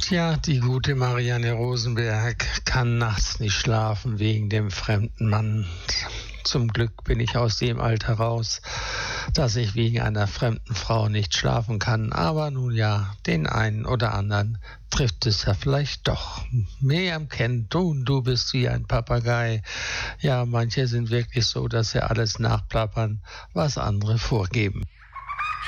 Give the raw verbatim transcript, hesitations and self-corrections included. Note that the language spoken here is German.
Tja, die gute Marianne Rosenberg kann nachts nicht schlafen wegen dem fremden Mann. Zum Glück bin ich aus dem Alter raus, dass ich wegen einer fremden Frau nicht schlafen kann. Aber nun ja, den einen oder anderen trifft es ja vielleicht doch. Miriam kennt du und du bist wie ein Papagei. Ja, manche sind wirklich so, dass sie alles nachplappern, was andere vorgeben.